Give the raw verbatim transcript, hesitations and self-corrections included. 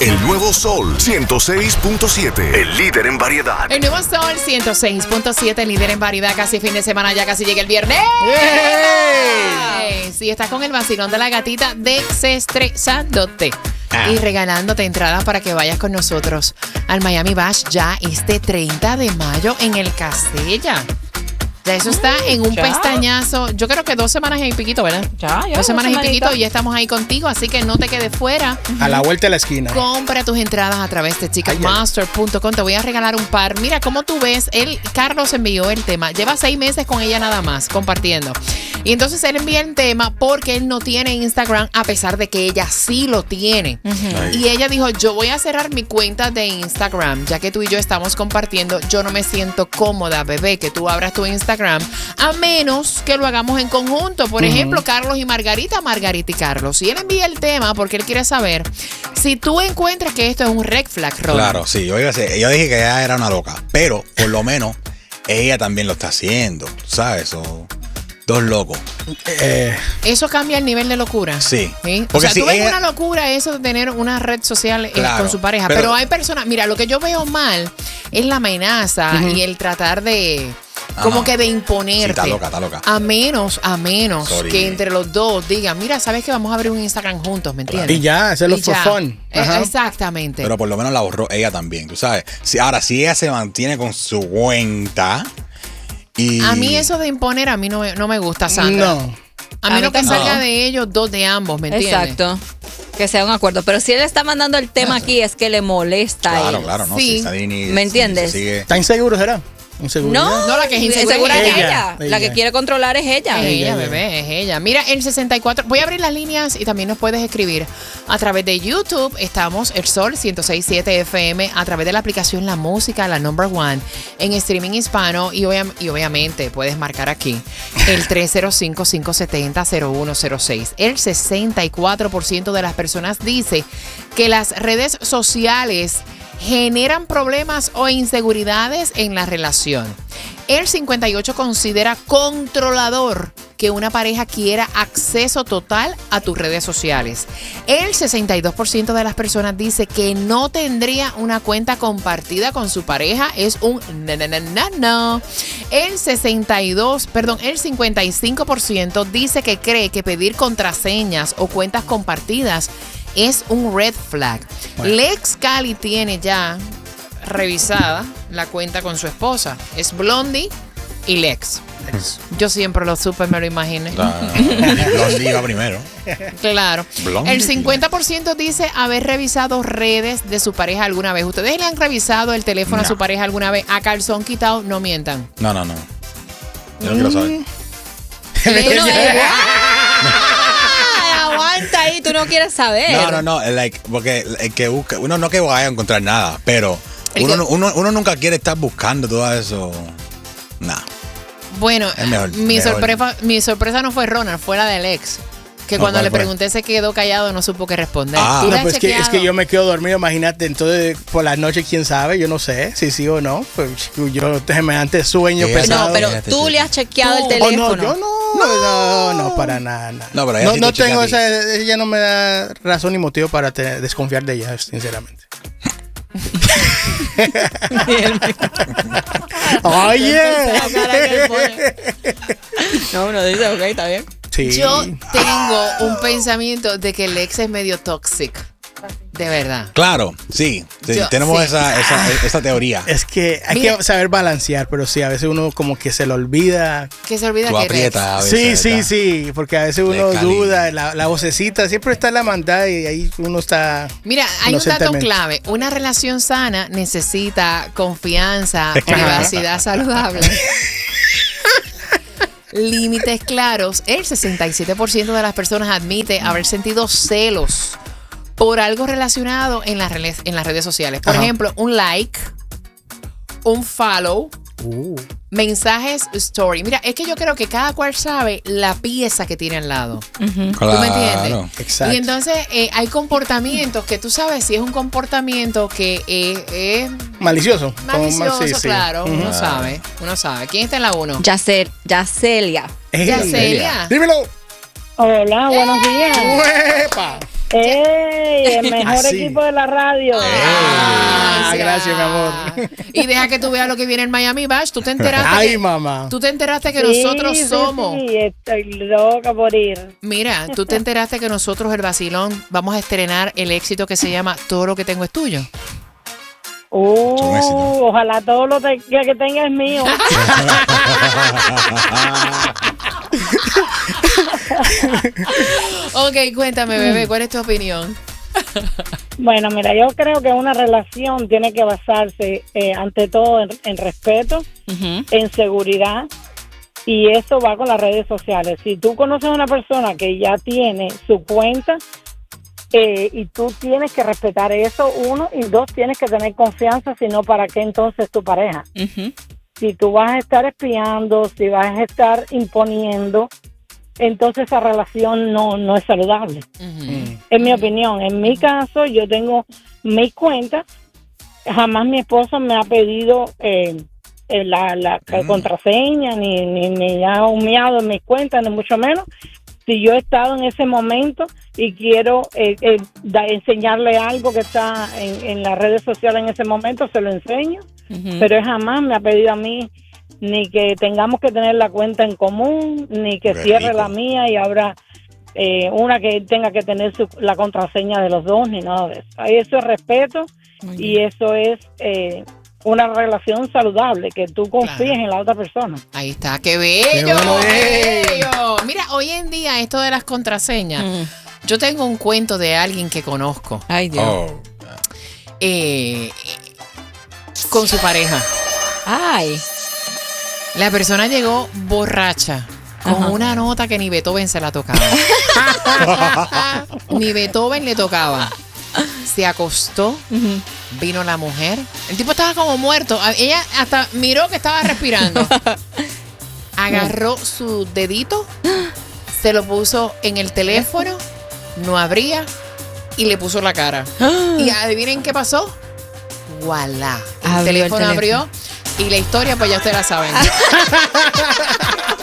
El nuevo Sol ciento seis punto siete, el líder en variedad. El nuevo Sol ciento seis punto siete, líder en variedad. Casi fin de semana, ya casi llega el viernes. ¡Yay! Sí, estás con el vacilón de la gatita desestresándote ah. y regalándote entradas para que vayas con nosotros al Miami Bash ya este treinta de mayo en el Castella. Ya eso está en un ¿Ya? pestañazo. Yo creo que dos semanas y piquito, ¿verdad? Ya, ya. Dos semanas y piquito y ya estamos ahí contigo, así que no te quedes fuera. A la vuelta de la esquina. Compra tus entradas a través de ticketmaster punto com. Te voy a regalar un par. Mira, como tú ves, él, Carlos envió el tema. Lleva seis meses con ella nada más, compartiendo. Y entonces él envía el tema porque él no tiene Instagram, a pesar de que ella sí lo tiene. Uh-huh. Y ella dijo, yo voy a cerrar mi cuenta de Instagram, ya que tú y yo estamos compartiendo. Yo no me siento cómoda, bebé, que tú abras tu Instagram, a menos que lo hagamos en conjunto. Por uh-huh. ejemplo, Carlos y Margarita, Margarita y Carlos. Y él envía el tema porque él quiere saber si tú encuentras que esto es un red flag, Ron. Claro, sí. Yo, yo dije que ella era una loca, pero por lo menos ella también lo está haciendo, ¿sabes? O... Dos locos. Eh, ¿Eso cambia el nivel de locura? Sí. ¿Sí? O sea, si tú ves ella... una locura eso de tener una red social eh, claro, con su pareja. Pero... pero hay personas... Mira, lo que yo veo mal es la amenaza uh-huh. y el tratar de... Como Ajá. que de imponerte. Sí, está loca, está loca. A menos, a menos Sorry. que entre los dos digan, mira, ¿sabes qué? Vamos a abrir un Instagram juntos, ¿me entiendes? Y ya, hacerlo for fun. Ajá. Exactamente. Pero por lo menos la borró ella también, tú sabes. Si, ahora, si ella se mantiene con su cuenta... Y... A mí eso de imponer a mí no, no me gusta, Sandra. No. A mí a no mí que salga no. de ellos, dos de ambos, ¿me entiendes? Exacto. Que sea un acuerdo. Pero si él está mandando el tema aquí es que le molesta claro, a él. Claro, no. Sí. Si está bien y, ¿Me entiendes? Si sigue... ¿Está inseguro, será? ¿Inseguridad? No, no, la que es insegura es es ella. ella. ella. La que quiere controlar es ella. Es ella, ella, bebé, es ella. Mira, el sesenta y cuatro. Voy a abrir las líneas y también nos puedes escribir a través de YouTube. Estamos El Sol ciento seis punto siete F M, a través de la aplicación La Música, la number one, en streaming hispano. Y, obvia- y obviamente puedes marcar aquí el tres cero cinco, cinco siete cero, cero uno cero seis. El sesenta y cuatro por ciento de las personas dice que las redes sociales generan problemas o inseguridades en la relación. El cincuenta y ocho por ciento considera controlador que una pareja quiera acceso total a tus redes sociales. El sesenta y dos por ciento de las personas dice que no tendría una cuenta compartida con su pareja. Es un no, no, no, no, no. El sesenta y dos, perdón, el cincuenta y cinco por ciento dice que cree que pedir contraseñas o cuentas compartidas es un red flag. Bueno. Lex Cali tiene ya revisada la cuenta con su esposa. Es Blondie y Lex. Lex. Yo siempre lo supe, me lo imaginé. Ah, Blondie iba primero. Claro. Blondie. El cincuenta por ciento dice haber revisado redes de su pareja alguna vez. ¿Ustedes le han revisado el teléfono no. a su pareja alguna vez? A calzón quitado, no mientan. No, no, no. Yo no quiero saber. Pero, eh, aguanta ahí, tú no quieres saber. No, no, no, like, porque el que busca, uno no que vaya a encontrar nada, pero uno, que, uno, uno nunca quiere estar buscando todo eso. Nah. Bueno, mejor, mi, mejor. Sorpresa, mi sorpresa no fue Ronald, fue la del ex. Que no, cuando le pregunté se quedó callado, no supo qué responder. Ah, no, pues es que, es que yo me quedo dormido, imagínate. Entonces, por la noche, quién sabe, yo no sé si sí o no. Pues yo, semejante sueño sí, pesado. No, pero tú le has chequeado ¿Tú? el teléfono. Oh, no, yo no, no, no, no, para nada. nada. No, pero no, sí no tengo esa, ella no me da razón ni motivo para te, desconfiar de ella, sinceramente. Oye. No, uno dice, ok, está bien. Sí. Yo tengo un pensamiento de que el ex es medio tóxico. De verdad. Claro, sí. sí Yo, tenemos sí. Esa, esa, esa teoría. Es que hay Mira, que saber balancear, pero sí, a veces uno como que se le olvida. Que se olvida Tú que aprieta, eres. a veces, Sí, sí, ¿verdad? sí, porque a veces uno duda, la, la vocecita siempre está en la maldad y ahí uno está. Mira, hay un dato clave. Una relación sana necesita confianza, privacidad saludable. Límites claros. El sesenta y siete por ciento de las personas admite haber sentido celos por algo relacionado en las redes, en las redes sociales. Por Ajá. ejemplo, un like, un follow, uh. mensajes, story. Mira, es que yo creo que cada cual sabe la pieza que tiene al lado. Uh-huh. Claro. ¿Tú me entiendes? Exacto. Y entonces eh, hay comportamientos que tú sabes si es un comportamiento que eh, es malicioso. Malicioso, sí, sí. claro. Uh-huh. Uno sabe, uno sabe. ¿Quién está en la uno? Yacel, Yacelia. Yacelia. Dímelo. Hola, buenos días. ¡Uepa! ¡Ey! El mejor Así. equipo de la radio. Ah, gracias, mi amor. Y deja que tú veas lo que viene en Miami Bash. Tú te enteraste. Ay, que, mamá. Tú te enteraste que Sí, nosotros sí, somos. Sí, estoy loca por ir. Mira, tú te enteraste que nosotros, el Vacilón, vamos a estrenar el éxito que se llama Todo lo que tengo es tuyo. Un éxito. Uh, ojalá todo lo te- que, que tenga es mío. Ok, cuéntame, bebé, ¿cuál es tu opinión? Bueno, mira, yo creo que una relación tiene que basarse eh, ante todo en, en respeto, Ujú. en seguridad, y eso va con las redes sociales. Si tú conoces a una persona que ya tiene su cuenta, eh, y tú tienes que respetar eso, uno, y dos, tienes que tener confianza, si no, ¿para qué entonces tu pareja? Ujú. Si tú vas a estar espiando, si vas a estar imponiendo, entonces esa relación no, no es saludable. Ujú. En mi opinión, en mi caso, yo tengo mis cuentas. Jamás mi esposo me ha pedido eh, eh, la, la Mm. contraseña, ni, ni me ha humillado en mis cuentas, ni mucho menos. Si yo he estado en ese momento y quiero eh, eh, da- enseñarle algo que está en, en las redes sociales en ese momento, se lo enseño. Ujú. Pero él jamás me ha pedido a mí ni que tengamos que tener la cuenta en común, ni que Qué cierre rico. la mía y habrá eh, una que él tenga que tener su- la contraseña de los dos, ni nada de eso. Ahí eso es respeto Muy y bien. eso es eh, una relación saludable, que tú confíes Claro. en la otra persona. Ahí está, qué bello, Qué bueno qué es. bello. Mira, hoy en día esto de las contraseñas, Mm. yo tengo un cuento de alguien que conozco Ay, Dios. Oh. eh, con su pareja. Ay. La persona llegó borracha con Ajá. una nota que ni Beethoven se la tocaba. Ni Beethoven le tocaba. Se acostó, Ujú. vino la mujer. El tipo estaba como muerto. A- Ella hasta miró que estaba respirando. Agarró su dedito, se lo puso en el teléfono, no abría y le puso la cara. Y adivinen qué pasó. Voilà. El Abrió el teléfono teléfono. abrió y la historia pues ya ustedes la saben.